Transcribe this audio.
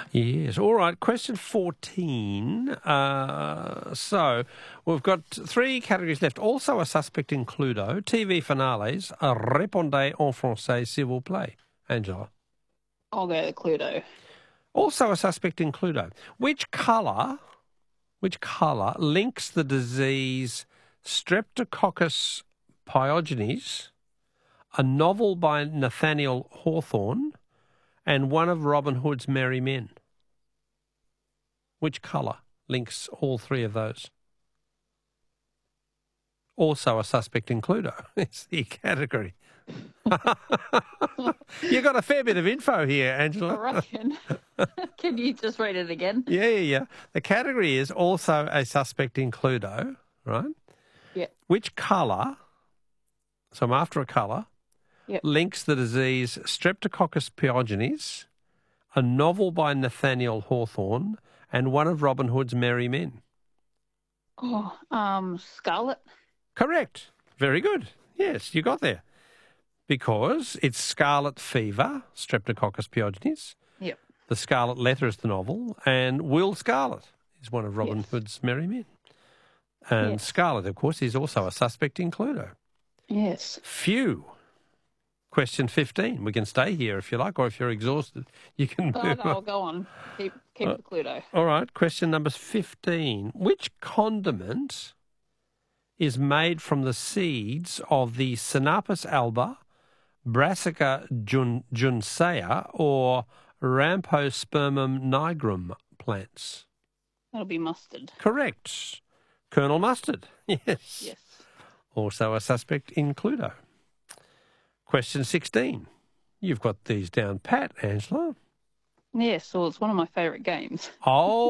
Yes. All right. Question 14. So we've got 3 categories left. Also a suspect in Cluedo. TV finales. Répondez en français, s'il vous plaît. Angela. I'll go the Cluedo. Also a suspect in Cluedo. Which colour links the disease Streptococcus pyogenes, a novel by Nathaniel Hawthorne, and one of Robin Hood's merry men? Which colour links all 3 of those? Also a suspect in Cluedo. It's the category. You got a fair bit of info here, Angela. I reckon. Can you just read it again? Yeah. The category is also a suspect in Cluedo, right? Yeah. Which colour, so I'm after a colour, links the disease Streptococcus pyogenes, a novel by Nathaniel Hawthorne, and one of Robin Hood's merry men? Scarlet. Correct. Very good. Yes, you got there. Because it's scarlet fever, Streptococcus pyogenes. Yep. The Scarlet Letter is the novel, and Will Scarlet is one of Robin Hood's merry men. And Scarlet, of course, is also a suspect in Cluedo. Yes. Phew. Question 15. We can stay here if you like, or if you're exhausted, you can move on. No, go on. Keep the Cluedo. All right. Question number 15. Which condiment is made from the seeds of the Sinapis alba, Brassica juncea, or Rampospermum nigrum plants? That'll be mustard. Correct. Colonel Mustard. Yes. Yes. Also a suspect in Cluedo. Question 16. You've got these down pat, Angela. Yes, well, it's one of my favourite games. Oh.